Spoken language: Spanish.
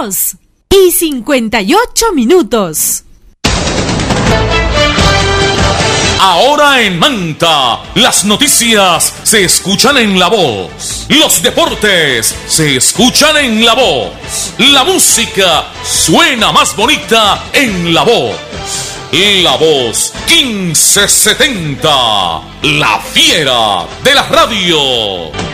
2:58. Ahora en Manta, las noticias se escuchan en La Voz. Los deportes se escuchan en La Voz. La música suena más bonita en La Voz. La Voz 1570, la fiera de la radio.